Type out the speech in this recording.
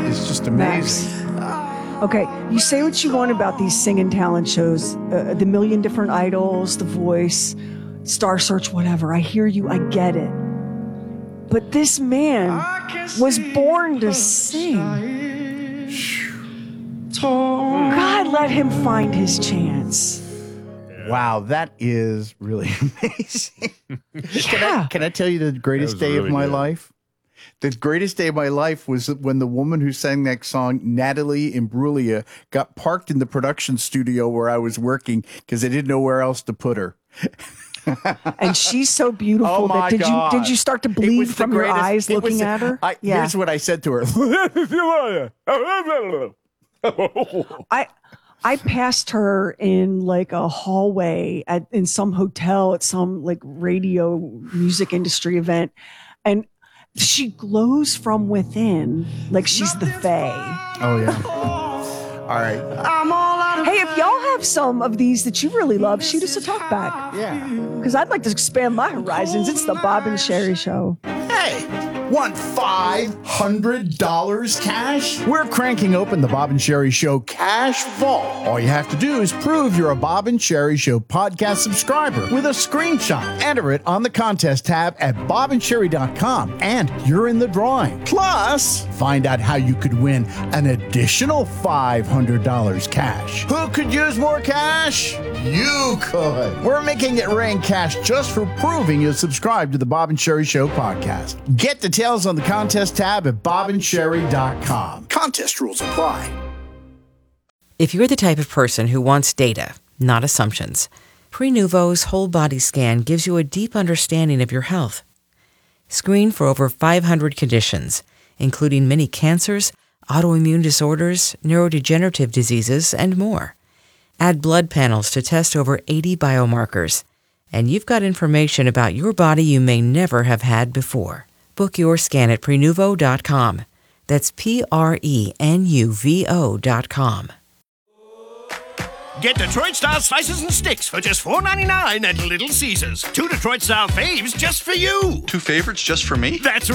is just amazing. Okay, you say what you want about these singing talent shows, the million different idols, The Voice, Star Search, whatever. I hear you, I get it. But this man was born to sing. God, let him find his chance. Wow, that is really amazing. Yeah. Can I tell you the greatest day of my life? The greatest day of my life was when the woman who sang that song, Natalie Imbruglia, got parked in the production studio where I was working because they didn't know where else to put her. And she's so beautiful that did you start to bleed from your eyes looking at her? Here's what I said to her. I passed her in like a hallway in some hotel at some like radio music industry event, and she glows from within like she's the Fae. Oh, yeah. All right. Hey, if y'all have some of these that you really love, shoot us a talk back. Yeah. Because I'd like to expand my horizons. It's the Bob and Sherry Show. Hey, want $500 cash? We're cranking open the Bob and Sherry Show Cash Vault. All you have to do is prove you're a Bob and Sherry Show podcast subscriber with a screenshot. Enter it on the contest tab at bobandsherry.com, and you're in the drawing. Plus, find out how you could win an additional $500 cash. Who could use more cash? You could. We're making it rain cash just for proving you subscribe to the Bob and Sherry Show podcast. Get details on the contest tab at bobandsherry.com. Contest rules apply. If you're the type of person who wants data, not assumptions, Prenuvo's whole body scan gives you a deep understanding of your health. Screen for over 500 conditions, including many cancers, autoimmune disorders, neurodegenerative diseases, and more. Add blood panels to test over 80 biomarkers, and you've got information about your body you may never have had before. Book your scan at Prenuvo.com. That's Prenuvo.com. Get Detroit-style slices and sticks for just $4.99 at Little Caesars. 2 Detroit-style faves just for you. 2 favorites just for me? That's